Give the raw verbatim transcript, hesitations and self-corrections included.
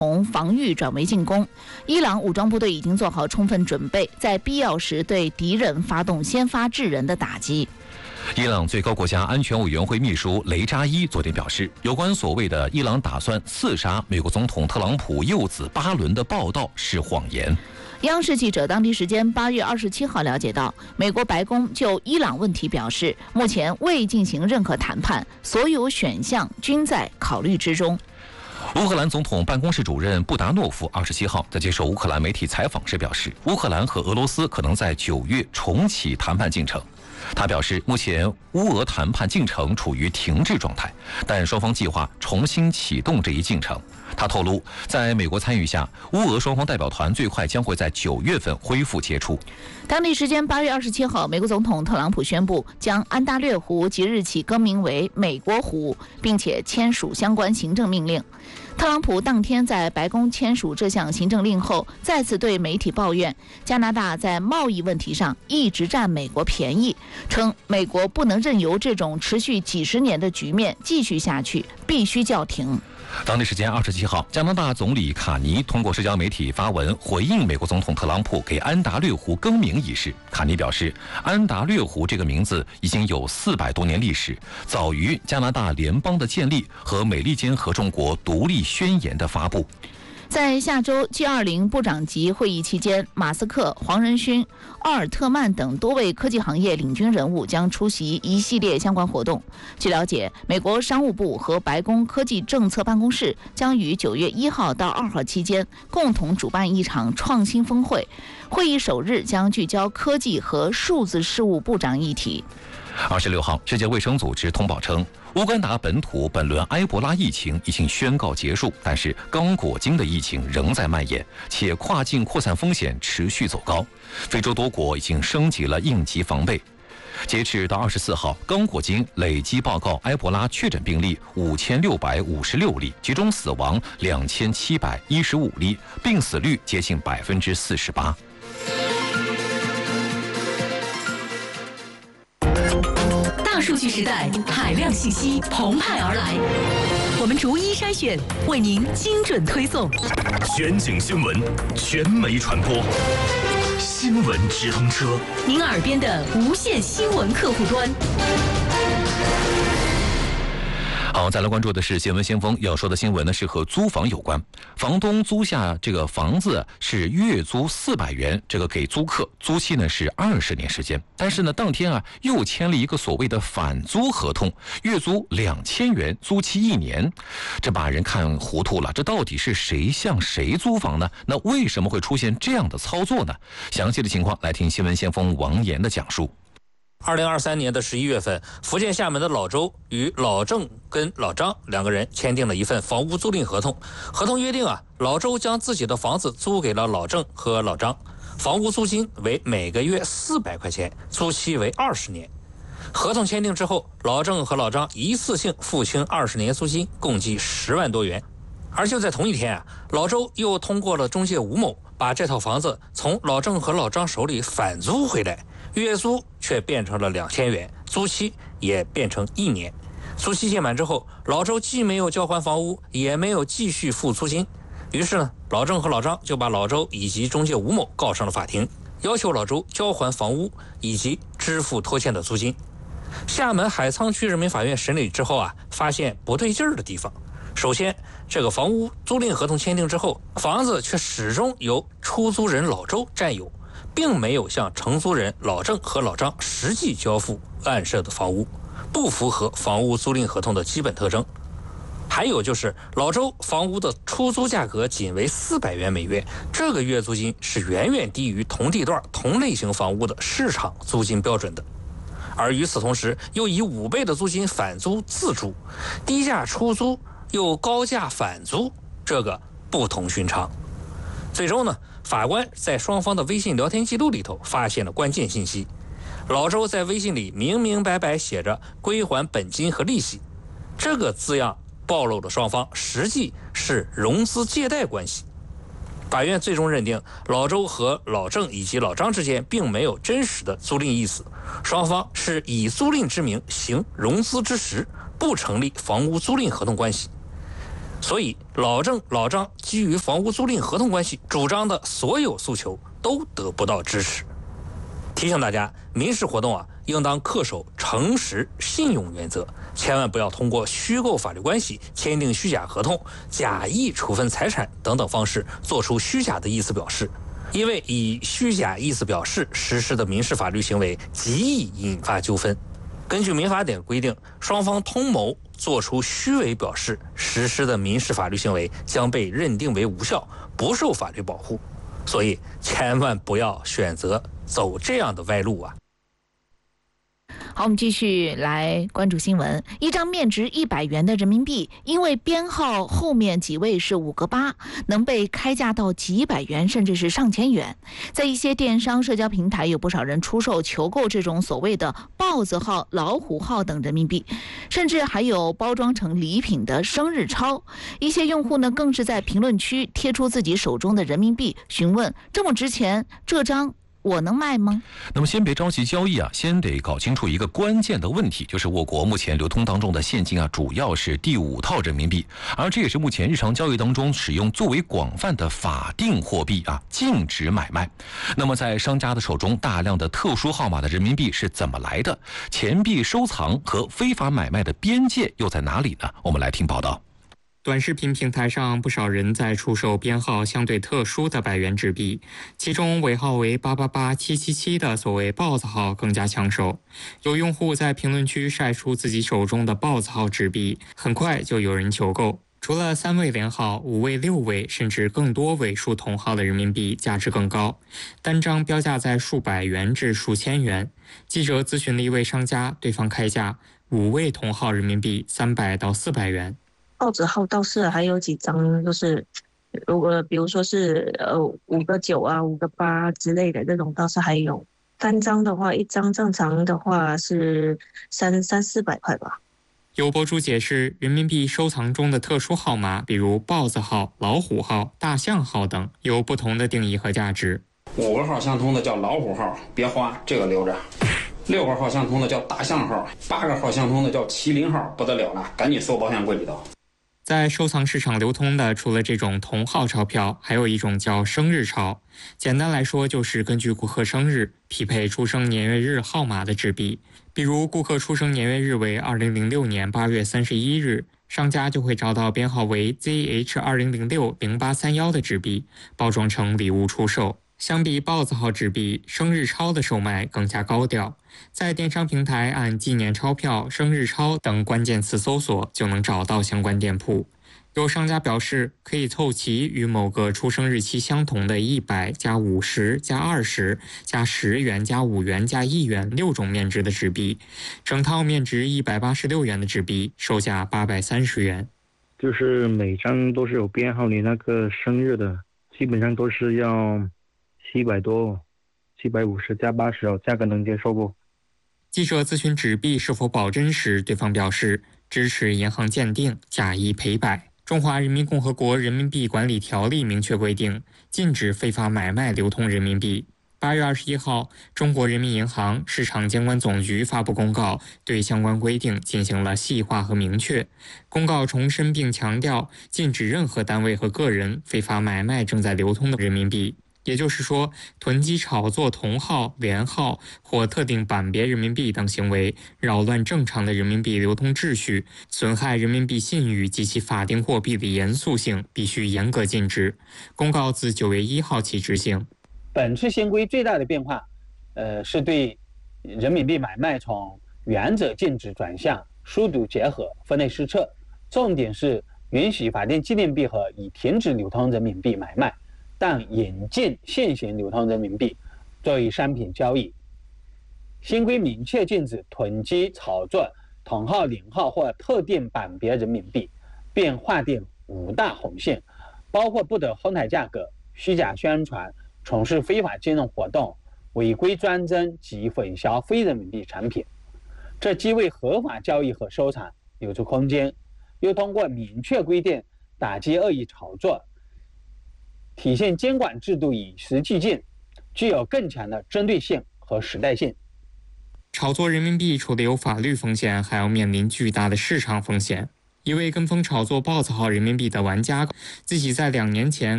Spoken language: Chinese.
从防御转为进攻，伊朗武装部队已经做好充分准备，在必要时对敌人发动先发制人的打击。 伊朗最高国家安全委员会秘书雷扎伊昨天表示，有关所谓的伊朗打算刺杀美国总统特朗普幼子巴伦的报道是谎言。 央视记者当地时间八月二十七号了解到，美国白宫就伊朗问题表示，目前未进行任何谈判，所有选项均在考虑之中。 乌克兰总统办公室主任布达诺夫二十七号在接受乌克兰媒体采访时表示，乌克兰和俄罗斯可能在九月重启谈判进程。他表示，目前乌俄谈判进程处于停滞状态，但双方计划重新启动这一进程。他透露，在美国参与下，乌俄双方代表团最快将会在九月份恢复接触。 当地时间八月二十七号，美国总统特朗普宣布将安大略湖即日起更名为美国湖，并且签署相关行政命令。特朗普当天在白宫签署这项行政令后，再次对媒体抱怨加拿大在贸易问题上一直占美国便宜，称美国不能任由这种持续几十年的局面继续下去，必须叫停。 当地时间二十七号，加拿大总理卡尼通过社交媒体发文回应美国总统特朗普给安达略湖更名一事。卡尼表示，安达略湖这个名字已经有四百多年历史，早于加拿大联邦的建立和美利坚合众国独立宣言的发布。 在下周 G 二十 部长级会议期间，马斯克、黄仁勋、奥尔特曼等多位科技行业领军人物将出席一系列相关活动。据了解，美国商务部和白宫科技政策办公室将于九月一号到二号期间共同主办一场创新峰会，会议首日将聚焦科技和数字事务部长议题。 二十六号，世界卫生组织通报称，乌干达本土本轮埃博拉疫情已经宣告结束，但是刚果金的疫情仍在蔓延，且跨境扩散风险持续走高。非洲多国已经升级了应急防备。截至到二十四号，刚果金累计报告埃博拉确诊病例五千六百五十六例，其中死亡两千七百一十五例，病死率接近百分之四十八。 数据时代，海量信息澎湃而来，我们逐一筛选，为您精准推送。 全景新闻，全媒传播，新闻直通车， 您耳边的无线新闻客户端。 好，再来关注的是新闻先锋要说的新闻呢，是和租房有关。房东租下这个房子是月租四百元，这个给租客，租期呢是二十年时间。但是呢，当天啊又签了一个所谓的反租合同，月租两千元，租期一年，这把人看糊涂了。这到底是谁向谁租房呢？那为什么会出现这样的操作呢？详细的情况来听新闻先锋王岩的讲述。 二零二三年的十一月份，福建厦门的老周与老郑跟老张两个人签订了一份房屋租赁合同。合同约定啊，老周将自己的房子租给了老郑和老张，房屋租金为每个月四百块钱，租期为二十年。合同签订之后，老郑和老张一次性付清二十年租金，共计十万多元。而就在同一天啊，老周又通过了中介吴某，把这套房子从老郑和老张手里反租回来。月租却变成了两千元，租期也变成一年。租期届满之后，老周既没有交还房屋，也没有继续付租金。于是呢，老郑和老张就把老周以及中介吴某告上了法庭，要求老周交还房屋以及支付拖欠的租金。厦门海沧区人民法院审理之后啊，发现不对劲儿的地方。首先，这个房屋租赁合同签订之后，房子却始终由出租人老周占有，并没有向承租人老郑和老张实际交付案涉的房屋，不符合房屋租赁合同的基本特征。还有就是老周房屋的出租价格仅为四百元每月，这个月租金是远远低于同地段同类型房屋的市场租金标准的。而与此同时，又以五倍的租金反租自住，低价出租又高价反租，这个不同寻常。最终呢，法官在双方的微信聊天记录里头发现了关键信息，老周在微信里明明白白写着归还本金和利息，这个字样暴露了双方实际是融资借贷关系。法院最终认定，老周和老郑以及老张之间并没有真实的租赁意思，双方是以租赁之名行融资之实，不成立房屋租赁合同关系。 所以老郑、老张基于房屋租赁合同关系主张的所有诉求都得不到支持。提醒大家，民事活动啊，应当恪守诚实信用原则，千万不要通过虚构法律关系、签订虚假合同、假意处分财产等等方式做出虚假的意思表示，因为以虚假意思表示实施的民事法律行为极易引发纠纷。根据民法典规定，双方通谋做出虚伪表示实施的民事法律行为将被认定为无效，不受法律保护。所以千万不要选择走这样的歪路啊！ 好，我们继续来关注新闻。一张面值一百元的人民币，因为编号后面几位是五个八，能被开价到几百元，甚至是上千元。在一些电商社交平台，有不少人出售求购这种所谓的豹子号、老虎号等人民币，甚至还有包装成礼品的生日钞。一些用户呢，更是在评论区贴出自己手中的人民币，询问这么值钱，这张我能卖吗？ 那么先别着急交易啊，先得搞清楚一个关键的问题，就是我国目前流通当中的现金啊，主要是第五套人民币，而这也是目前日常交易当中使用最为广泛的法定货币啊，禁止买卖。那么在商家的手中，大量的特殊号码的人民币是怎么来的？钱币收藏和非法买卖的边界又在哪里呢？我们来听报道。 短视频平台上，不少人在出售编号相对特殊的百元纸币，其中尾号为八八八七七七的所谓豹子号更加抢手。有用户在评论区晒出自己手中的豹子号纸币，很快就有人求购。除了三位连号、五位、六位甚至更多位数同号的人民币价值更高，单张标价在数百元至数千元。记者咨询了一位商家，对方开价五位同号人民币三百到四百元。 豹子号倒是还有几张，就是如果比如说是呃五个九啊、五个八之类的这种倒是还有。单张的话，一张正常的话是三三四百块吧。 有博主解释，人民币收藏中的特殊号码，比如豹子号、老虎号、大象号等，有不同的定义和价值。 五个号相通的叫老虎号，别花，这个留着。六个号相通的叫大象号，八个号相通的叫麒麟号，不得了了，赶紧搜保险柜里头。 在收藏市场流通的，除了这种同号钞票，还有一种叫生日钞。简单来说，就是根据顾客生日匹配出生年月日号码的纸币。比如顾客出生年月日为二零零六年八月三十一日，商家就会找到编号为 Z H 二零零六零八三一的纸币，包装成礼物出售。相比豹子号纸币，生日钞的售卖更加高调。在电商平台按纪念钞票、生日钞等关键词搜索，就能找到相关店铺。有商家表示，可以凑齐与某个出生日期相同的一百加五十加二十加十元加五元加一元六种面值的纸币，整套面值一百八十六元的纸币售价八百三十元。 就是每张都是有编号你那个生日的，基本上都是要七百多，七百五十加八十哦，价格能接受不？ 记者咨询纸币是否保真时，对方表示支持银行鉴定，假一赔百。中华人民共和国人民币管理条例明确规定，禁止非法买卖流通人民币。八月二十一号，中国人民银行市场监管总局发布公告，对相关规定进行了细化和明确。公告重申并强调，禁止任何单位和个人非法买卖正在流通的人民币。也就是说，囤积炒作同号、连号或特定版别人民币等行为，扰乱正常的人民币流通秩序，损害人民币信誉及其法定货币的严肃性，必须严格禁止。公告自九月一号起执行。 本次新规最大的变化，呃，是对人民币买卖从原则禁止转向疏堵结合、分类施策，重点是允许法定纪念币和已停止流通人民币买卖，但引进现行流通人民币作为商品交易。新规明确禁止囤积炒作同号、连号或特定版别人民币，并划定五大红线，包括不得哄抬价格、虚假宣传、从事非法金融活动、违规专增及混淆非人民币产品。这既为合法交易和收藏留出空间，又通过明确规定打击恶意炒作，体现监管制度与时俱进，具有更强的针对性和时代性。 炒作人民币除了有法律风险，还要面临巨大的市场风险。 一位跟风炒作豹子号人民币的玩家，自己在两年前